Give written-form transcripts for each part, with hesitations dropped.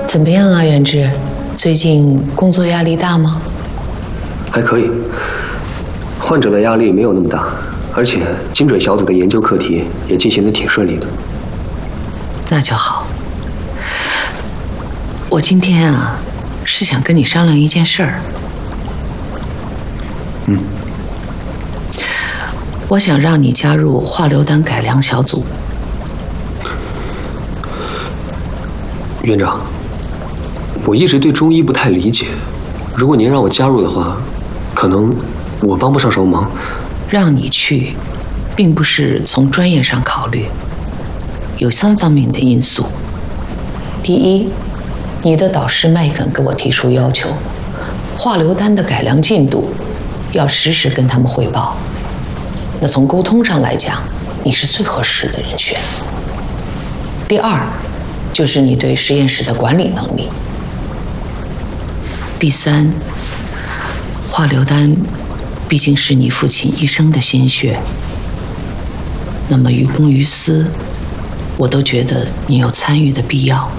怎么样啊，元志？最近工作压力大吗？ 还可以，患者的压力没有那么大，而且精准小组的研究课题也进行得挺顺利的。 那就好。我今天啊，是想跟你商量一件事儿。我想让你加入化硫丹改良小组。 院长，我一直对中医不太理解，如果您让我加入的话，可能我帮不上什么忙。 让你去，并不是从专业上考虑，有3方面的因素。第一，你的导师麦肯给我提出要求，化硫丹的改良进度要实时跟他们汇报。那从沟通上来讲，你是最合适的人选。第二，就是你对实验室的管理能力。第三，化硫丹毕竟是你父亲一生的心血，那么于公于私，我都觉得你有参与的必要。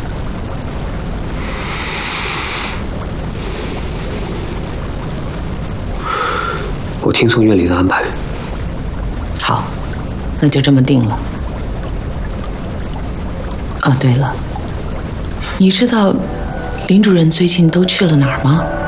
我听从院里的安排。 好，那就这么定了。哦，对了，你知道林主任最近都去了哪儿吗？